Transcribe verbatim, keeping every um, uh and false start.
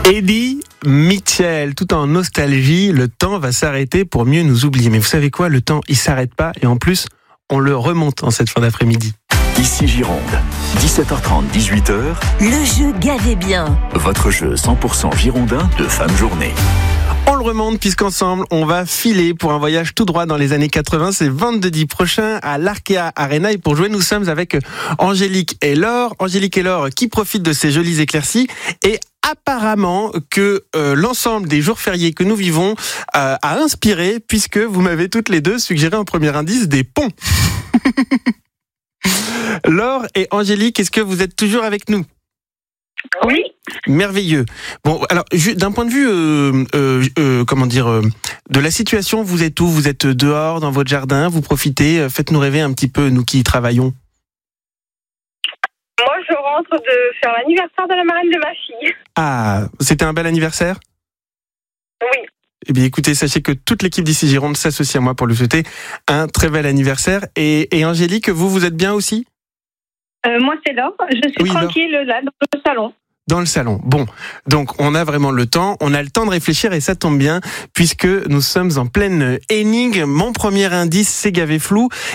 Eddie Mitchell, tout en nostalgie, le temps va s'arrêter pour mieux nous oublier. Mais vous savez quoi, le temps, il s'arrête pas et en plus, on le remonte en cette fin d'après-midi. Ici Gironde, dix-sept heures trente, dix-huit heures. Le jeu Gavez bien. Votre jeu cent pour cent girondin de fin de journée. On le remonte puisqu'ensemble, on va filer pour un voyage tout droit dans les années quatre-vingts. C'est vendredi prochain à l'Arkea Arena. Et pour jouer, nous sommes avec Angélique et Laure. Angélique et Laure qui profitent de ces jolies éclaircies. Et apparemment que euh, l'ensemble des jours fériés que nous vivons euh, a inspiré, puisque vous m'avez toutes les deux suggéré en premier indice des ponts. Laure et Angélique, est-ce que vous êtes toujours avec nous ? Oui. Merveilleux. Bon, alors d'un point de vue, euh, euh, euh, comment dire, euh, de la situation, vous êtes où ? Vous êtes dehors, dans votre jardin, vous profitez. Faites-nous rêver un petit peu, nous qui y travaillons. Moi, je rentre de faire l'anniversaire de la marraine de ma fille. Ah, c'était un bel anniversaire ? Oui. Eh bien, écoutez, sachez que toute l'équipe d'Ici Gironde s'associe à moi pour lui souhaiter un très bel anniversaire. Et, et Angélique, vous, vous êtes bien aussi ? Euh, moi, c'est Laure. Je suis Oui, tranquille Laure. Là, dans le salon. Dans le salon. Bon, donc on a vraiment le temps, on a le temps de réfléchir et ça tombe bien puisque nous sommes en pleine énigme. Mon premier indice, c'est gavé flou